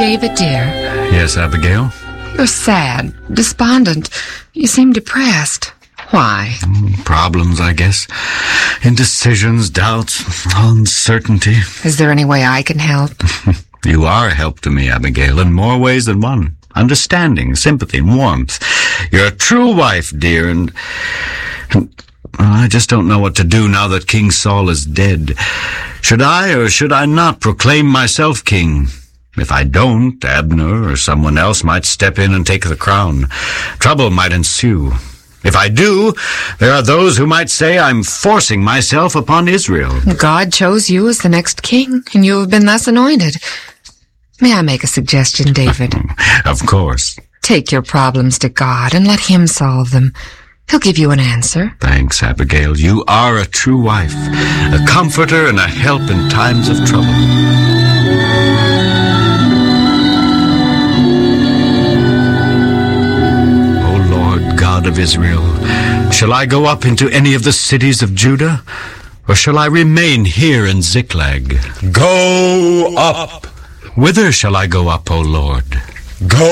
David, dear. Yes, Abigail? You're sad, despondent. You seem depressed. Why? Problems, I guess. Indecisions, doubts, uncertainty. Is there any way I can help? You are a help to me, Abigail, in more ways than one. Understanding, sympathy, warmth. You're a true wife, dear, and I just don't know what to do now that King Saul is dead. Should I or should I not proclaim myself king? If I don't, Abner or someone else might step in and take the crown. Trouble might ensue. If I do, there are those who might say I'm forcing myself upon Israel. God chose you as the next king, and you have been thus anointed. May I make a suggestion, David? Of course. Take your problems to God and let Him solve them. He'll give you an answer. Thanks, Abigail. You are a true wife, a comforter and a help in times of trouble. God of Israel, shall I go up into any of the cities of Judah, or shall I remain here in Ziklag? Go up. Whither shall I go up, O Lord? Go